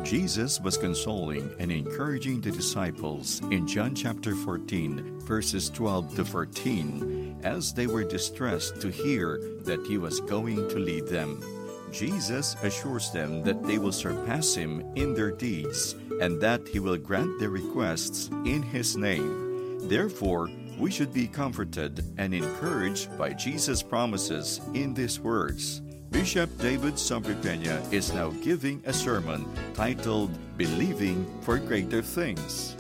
Jesus was consoling and encouraging the disciples in John chapter 14, verses 12 to 14, as they were distressed to hear that he was going to leave them. Jesus assures them that they will surpass him in their deeds and that he will grant their requests in his name. Therefore, we should be comforted and encouraged by Jesus' promises in these words. Bishop David Sombripena is now giving a sermon titled Believing for Greater Things.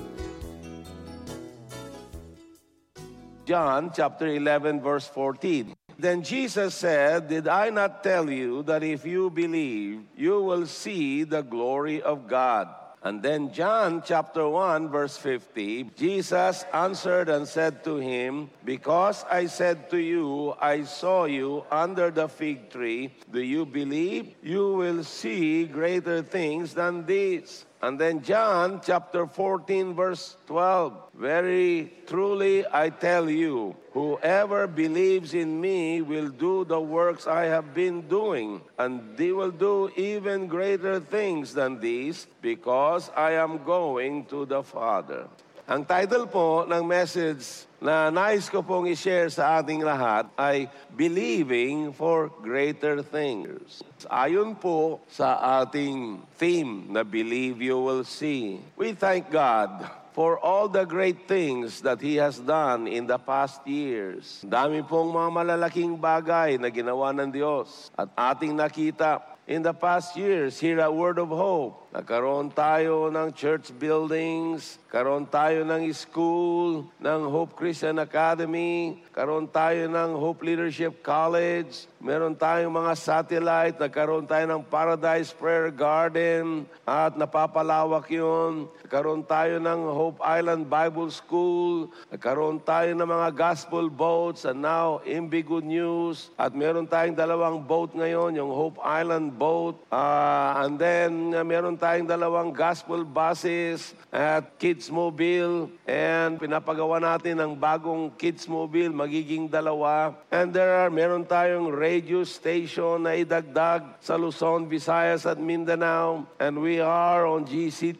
John chapter 11 verse 14. Then Jesus said, "Did I not tell you that if you believe, you will see the glory of God?" And then John chapter 1 verse 50, Jesus answered and said to him, "Because I said to you, I saw you under the fig tree, do you believe? You will see greater things than these." And then John chapter 14 verse 12, "Very truly I tell you, whoever believes in me will do the works I have been doing, and they will do even greater things than these, because I am going to the Father." Ang title po ng message na nais ko pong i-share sa ating lahat ay Believing for Greater Things. Ayon po sa ating theme na Believe You Will See. We thank God for all the great things that He has done in the past years. Dami pong mga malalaking bagay na ginawa ng Diyos at ating nakita in the past years here at Word of Hope. Nagkaroon tayo ng church buildings, karoon tayo ng school, ng Hope Christian Academy, karoon tayo ng Hope Leadership College, meron tayong mga satellite, nagkaroon tayo ng Paradise Prayer Garden, at napapalawak yun. Nagkaroon tayo ng Hope Island Bible School, nagkaroon tayo ng mga gospel boats, and now Imbi Good News, at meron tayong dalawang boat ngayon, yung Hope Island boat, and then meron tayong dalawang gospel buses at Kids Mobile, and pinapagawa natin ng bagong Kids Mobile, magiging dalawa. And meron tayong radio station na idagdag sa Luzon, Visayas at Mindanao, and we are on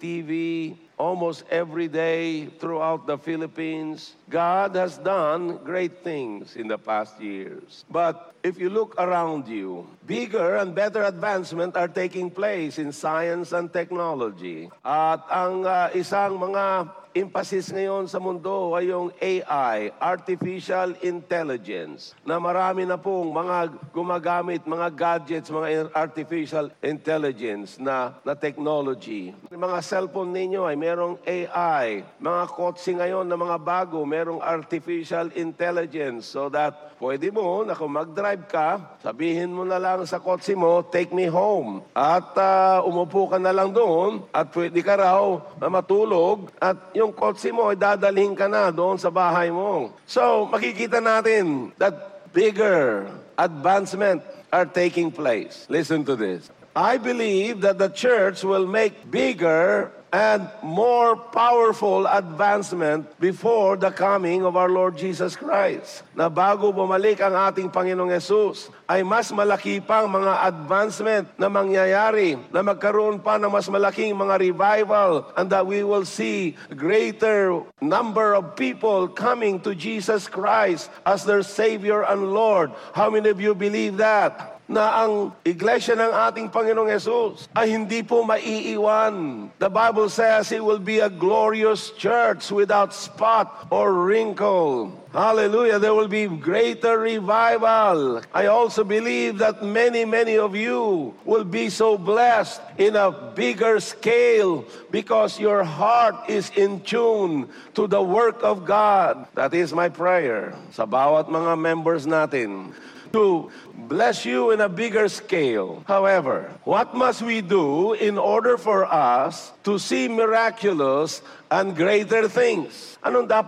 GCTV almost every day throughout the Philippines. God has done great things in the past years. But if you look around you, bigger and better advancement are taking place in science and technology. At ang isang mga emphasis ngayon sa mundo ay yung AI, Artificial Intelligence, na marami na pong mga gumagamit, mga gadgets, mga Artificial Intelligence na technology. Mga cellphone ninyo ay merong AI. Mga kotse ngayon na mga bago, merong Artificial Intelligence, so that pwede mo na kung mag-drive ka, sabihin mo na lang sa kotse mo, "Take me home." At umupo ka na lang doon at pwede ka raw na matulog at yung kotse mo ay dadalhin ka na doon sa bahay mo. So, makikita natin that bigger advancement are taking place. Listen to this. I believe that the church will make bigger and more powerful advancement before the coming of our Lord Jesus Christ. Na bago bumalik ang ating Panginoong Yesus, ay mas malaki pang mga advancement na mangyayari, na magkaroon pa ng mas malaking mga revival, and that we will see greater number of people coming to Jesus Christ as their Savior and Lord. How many of you believe that? Na ang iglesia ng ating Panginoong Yesus ay hindi po maiiwan. The Bible says it will be a glorious church without spot or wrinkle. Hallelujah. There will be greater revival. I also believe that many of you will be so blessed in a bigger scale because your heart is in tune to the work of God. That is my prayer sa bawat mga members natin, to bless you in a bigger scale. However, what must we do in order for us to see miraculous and greater things? Anong dapat